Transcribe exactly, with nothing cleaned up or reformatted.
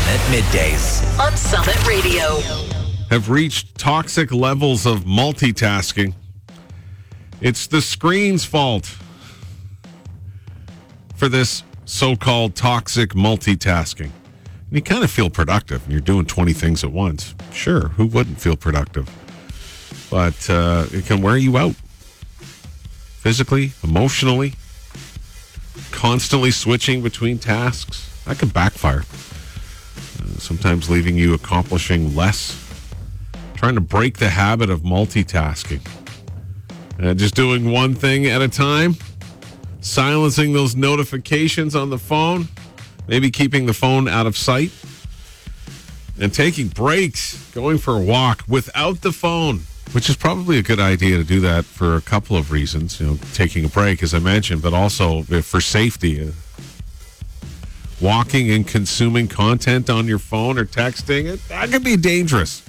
at middays on Summit Radio. Have reached toxic levels of multitasking. It's the screen's fault for this so-called toxic multitasking. And you kind of feel productive and you're doing twenty things at once. Sure, who wouldn't feel productive? But uh, it can wear you out. Physically, emotionally, constantly switching between tasks. That can backfire. Uh, sometimes leaving you accomplishing less. Trying to break the habit of multitasking. Uh, just doing one thing at a time. Silencing those notifications on the phone. Maybe keeping the phone out of sight. And taking breaks. Going for a walk without the phone. Which is probably a good idea to do that for a couple of reasons. You know, taking a break, as I mentioned, but also for safety. Uh, walking and consuming content on your phone or texting, it, that can be dangerous.